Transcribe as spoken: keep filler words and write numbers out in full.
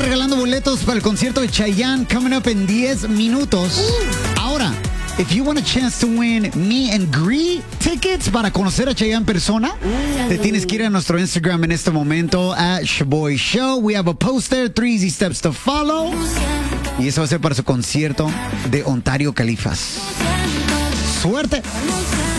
regalando boletos para el concierto de Chayanne coming up en diez minutos. Ahora, if you want a chance to win me and Gree tickets para conocer a Chayanne en persona, te tienes que ir a nuestro Instagram en este momento, at Shaboy Show. We have a poster, three easy steps to follow. Y eso va a ser para su concierto de Ontario Califas. ¡Suerte!